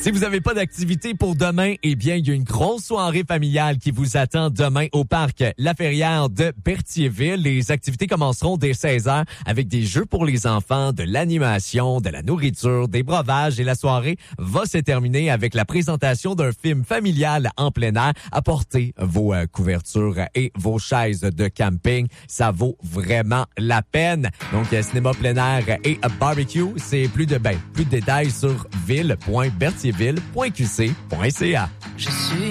Si vous n'avez pas d'activité pour demain, eh bien, il y a une grosse soirée familiale qui vous attend demain au parc La Ferrière de Berthierville. Les activités commenceront dès 16h avec des jeux pour les enfants, de l'animation, de la nourriture, des breuvages et la soirée va se terminer avec la présentation d'un film familial en plein air. Apportez vos couvertures et vos chaises de camping. Ça vaut vraiment la peine. Donc, cinéma plein air et barbecue, c'est plus de détails sur ville.berthierville.qc.ca. Je suis